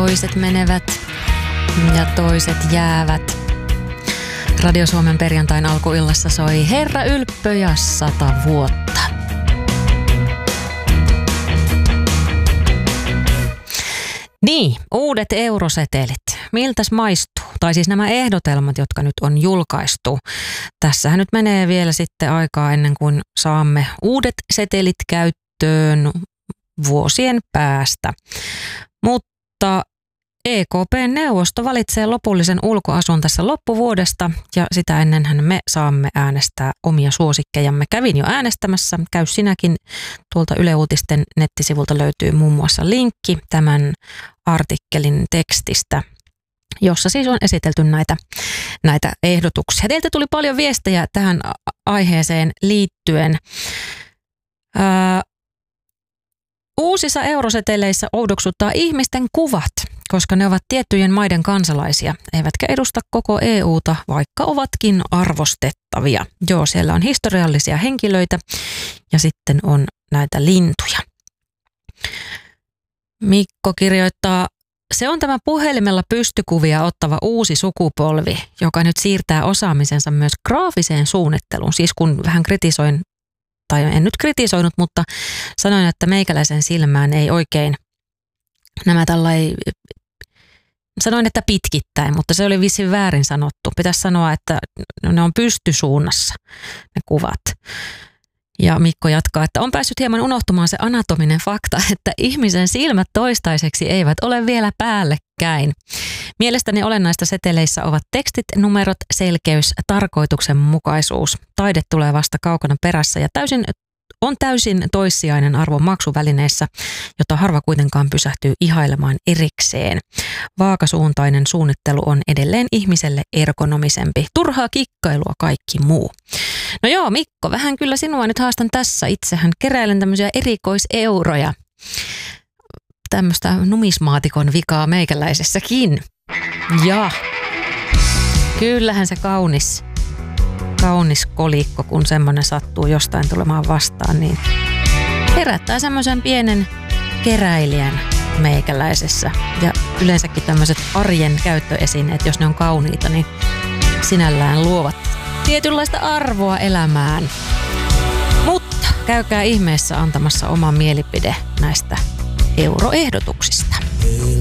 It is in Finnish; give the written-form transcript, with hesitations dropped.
toiset menevät ja toiset jäävät. Radio Suomen perjantain alkuillassa soi Herra Ylppö ja 100 vuotta. Niin, uudet eurosetelit. Miltäs maistuu? Tai siis nämä ehdotelmat, jotka nyt on julkaistu. Tässähän nyt menee vielä sitten aikaa ennen kuin saamme uudet setelit käyttöön vuosien päästä. Mutta EKP-neuvosto valitsee lopullisen ulkoasun tässä loppuvuodesta ja sitä ennenhän me saamme äänestää omia suosikkejamme. Kävin jo äänestämässä, käy sinäkin. Tuolta Yle Uutisten nettisivulta löytyy muun muassa linkki tämän artikkelin tekstistä, jossa siis on esitelty näitä ehdotuksia. Teiltä tuli paljon viestejä tähän aiheeseen liittyen. Uusissa euroseteleissä oudoksuttaa ihmisten kuvat, koska ne ovat tiettyjen maiden kansalaisia, eivätkä edusta koko EUta, vaikka ovatkin arvostettavia. Joo, siellä on historiallisia henkilöitä ja sitten on näitä lintuja. Mikko kirjoittaa, se on tämä puhelimella pystykuvia ottava uusi sukupolvi, joka nyt siirtää osaamisensa myös graafiseen suunnitteluun. Siis kun vähän kritisoin, tai en nyt kritisoinut, mutta sanoin, että meikäläisen silmään ei oikein nämä sanoin, että pitkittäin, mutta se oli vissiin väärin sanottu. Pitäisi sanoa, että ne on pystysuunnassa ne kuvat. Ja Mikko jatkaa, että on päässyt hieman unohtumaan se anatominen fakta, että ihmisen silmät toistaiseksi eivät ole vielä päällekkäin. Mielestäni olennaista seteleissä ovat tekstit, numerot, selkeys, tarkoituksenmukaisuus. Taide tulee vasta kaukana perässä ja on täysin toissijainen arvo maksuvälineissä, jota harva kuitenkaan pysähtyy ihailemaan erikseen. Vaakasuuntainen suunnittelu on edelleen ihmiselle ergonomisempi. Turhaa kikkailua kaikki muu. No joo, Mikko, vähän kyllä sinua nyt haastan tässä. Itsehän keräilen tämmöisiä erikoiseuroja. Tämmöistä numismaatikon vikaa meikäläisessäkin. Ja kyllähän se kaunis kolikko, kun semmoinen sattuu jostain tulemaan vastaan, niin herättää semmoisen pienen keräilijän meikäläisessä. Ja yleensäkin tämmöiset arjen käyttöesineet, jos ne on kauniita, niin sinällään luovat tietynlaista arvoa elämään. Mutta käykää ihmeessä antamassa oma mielipide näistä euroehdotuksista.